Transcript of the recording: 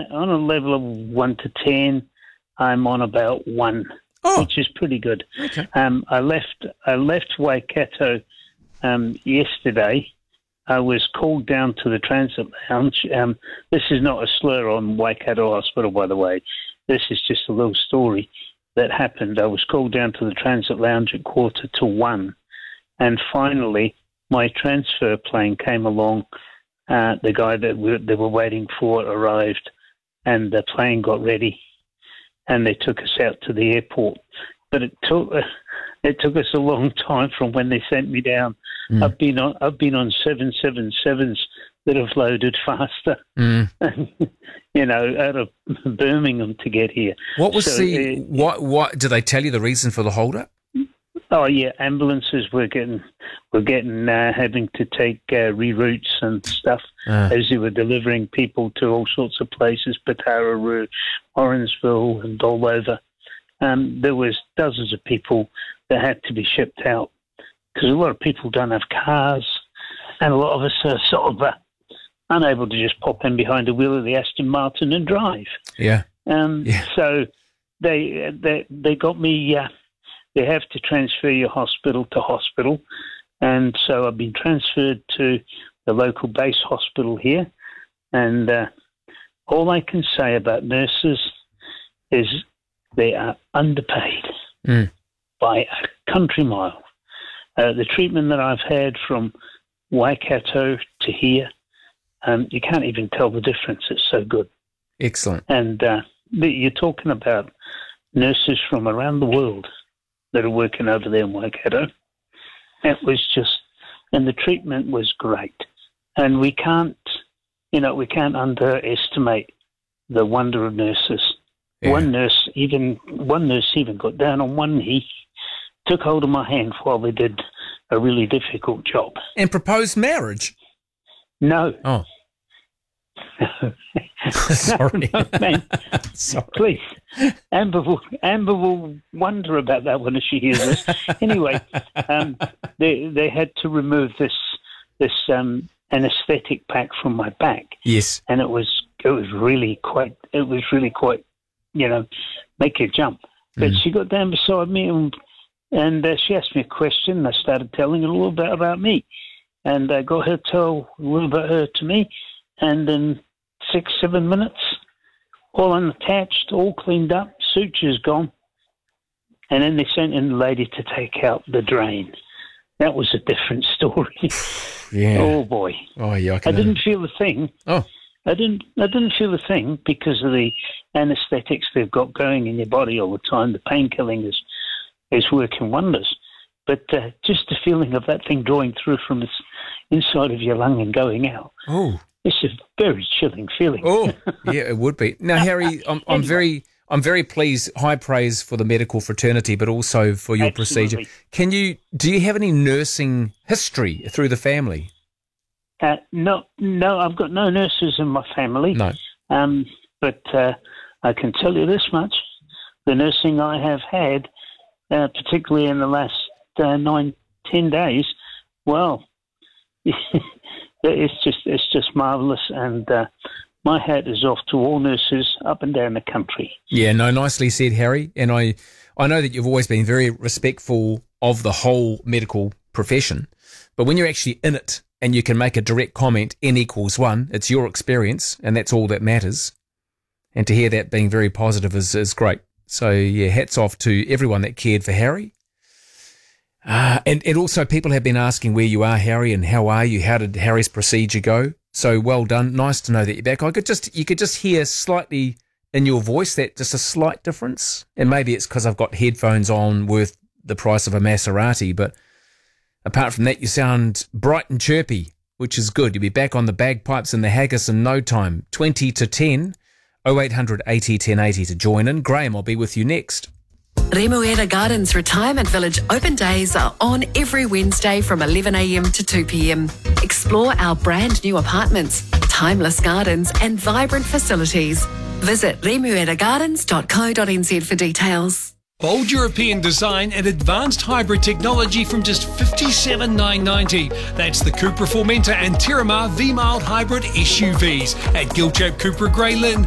on a level of 1 to 10, I'm on about 1, which is pretty good. Okay. I left Waikato yesterday. I was called down to the transit lounge. This is not a slur on Waikato Hospital, by the way. This is just a little story that happened. I was called down to the transit lounge at 1:45, and finally my transfer plane came along. The guy that they were waiting for arrived, and the plane got ready, and they took us out to the airport. But it took us a long time from when they sent me down. I've been on 777s that have loaded faster, out of Birmingham to get here. What was what did they tell you the reason for the hold-up? Oh yeah, ambulances were having to take reroutes and stuff as they were delivering people to all sorts of places, Patararoo, Orangeville, and all over. There was dozens of people that had to be shipped out because a lot of people don't have cars, and a lot of us are sort of unable to just pop in behind the wheel of the Aston Martin and drive. Yeah. So they got me. They have to transfer your hospital to hospital, and so I've been transferred to the local base hospital here. And all I can say about nurses is they are underpaid by a country mile. The treatment that I've had from Waikato to here, you can't even tell the difference. It's so good. Excellent. And you're talking about nurses from around the world that are working over there in Waikato. It was just, and the treatment was great. And we can't underestimate the wonder of nurses. Yeah. One nurse even got down on one knee, took hold of my hand while they did a really difficult job. And proposed marriage? No. Oh. Sorry. No, man. Sorry. Please. Amber will wonder about that when she hears this. Anyway, they had to remove this anaesthetic pack from my back. Yes. And it was really quite make you jump. But she got down beside me and she asked me a question. I started telling her a little bit about me, and I got her to tell a little about her to me. And in 6-7 minutes, all unattached, all cleaned up, sutures gone. And then they sent in the lady to take out the drain. That was a different story. Yeah. Oh boy. Oh yeah. I didn't feel a thing. Oh. I didn't feel a thing because of the anaesthetics they've got going in your body all the time. The painkilling is working wonders. But just the feeling of that thing drawing through from the inside of your lung and going out. Oh. It's a very chilling feeling. Oh, yeah, it would be. Now, Harry, I'm very pleased. High praise for the medical fraternity, but also for your procedure. Do you have any nursing history through the family? No, I've got no nurses in my family. No. But I can tell you this much: the nursing I have had, particularly in the last 9-10 days, well. It's just marvellous, and my hat is off to all nurses up and down the country. Yeah, no, nicely said, Harry. And I know that you've always been very respectful of the whole medical profession, but when you're actually in it and you can make a direct comment, N=1, it's your experience, and that's all that matters. And to hear that being very positive is great. So, yeah, hats off to everyone that cared for Harry. And also people have been asking where you are, Harry, and how are you? How did Harry's procedure go? So well done. Nice to know that you're back. You could just hear slightly in your voice that just a slight difference. And maybe it's because I've got headphones on worth the price of a Maserati. But apart from that, you sound bright and chirpy, which is good. You'll be back on the bagpipes and the haggis in no time. 20 to 10, 0800 80 1080 to join in. Graham, I'll be with you next. Remuera Gardens Retirement Village open days are on every Wednesday from 11 a.m. to 2 p.m. Explore our brand new apartments, timeless gardens and vibrant facilities. Visit remueragardens.co.nz for details. Bold European design and advanced hybrid technology from just $57,990. That's the Cupra Formentor and Terramar V-Mild Hybrid SUVs at Gilchap Cupra Grey Lynn,